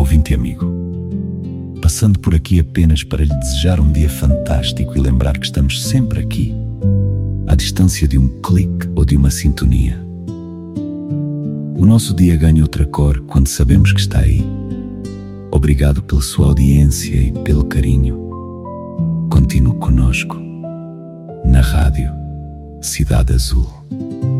ouvinte amigo, passando por aqui apenas para lhe desejar um dia fantástico e lembrar que estamos sempre aqui, à distância de um clique ou de uma sintonia. O nosso dia ganha outra cor quando sabemos que está aí. Obrigado pela sua audiência e pelo carinho. Continue conosco na Rádio Cidade Azul.